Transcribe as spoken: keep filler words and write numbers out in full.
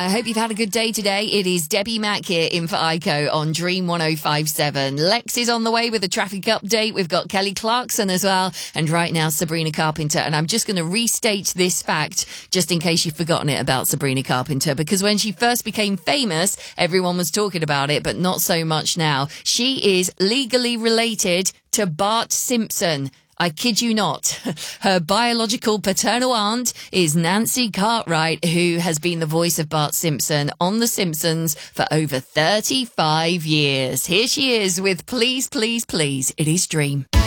I hope you've had a good day today. It is Debbie Mack here in for Ico on Dream one oh five seven. Lex is on the way with a traffic update. We've got Kelly Clarkson as well. And right now, Sabrina Carpenter. And I'm just going to restate this fact just in case you've forgotten it about Sabrina Carpenter, because when she first became famous, everyone was talking about it, but not so much now. She is legally related to Bart Simpson. I kid you not. Her biological paternal aunt is Nancy Cartwright, who has been the voice of Bart Simpson on The Simpsons for over thirty-five years. Here she is with Please, Please, Please. It is Dream.